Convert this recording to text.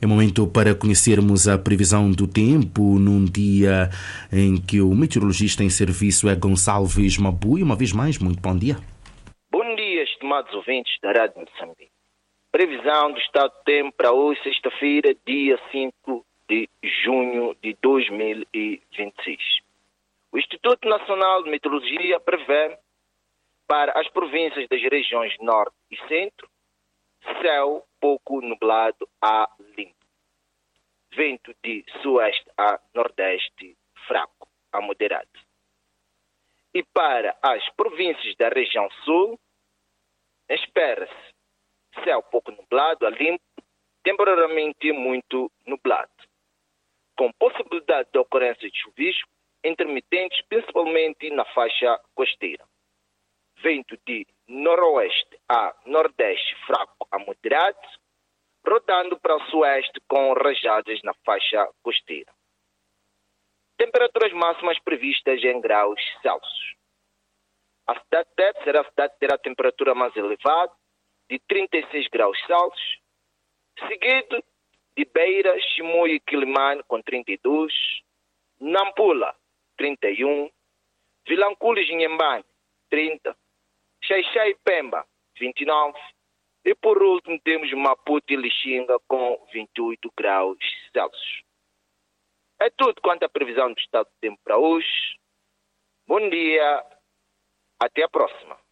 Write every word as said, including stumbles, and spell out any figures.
É momento para conhecermos a previsão do tempo num dia em que o meteorologista em serviço é Gonçalves Mabui. Uma vez mais, muito bom dia. Bom dia, estimados ouvintes da Rádio Moçambique. Previsão do estado do tempo para hoje, sexta-feira, dia cinco de junho de dois mil e vinte e seis. O Instituto Nacional de Meteorologia prevê para as províncias das regiões norte e centro céu pouco nublado a limpo. Vento de sueste a nordeste fraco a moderado. E para as províncias da região sul, espera-se céu pouco nublado a limpo, temporariamente muito nublado, com possibilidade de ocorrência de chuvisco intermitentes, principalmente na faixa costeira. Vento de noroeste a nordeste fraco a moderado, rodando para o sueste com rajadas na faixa costeira. Temperaturas máximas previstas em graus Celsius. A cidade de Tete será a cidade que terá a temperatura mais elevada, de trinta e seis graus Celsius, seguido de Beira, Chimoio e Quilimane com trinta e dois, Nampula, trinta e um, Vilanculo e Inhambane, trinta, Xaixá e Pemba, vinte e nove, e por último temos Maputo e Lixinga com vinte e oito graus Celsius. É tudo quanto à previsão do estado do tempo para hoje. Bom dia, até a próxima.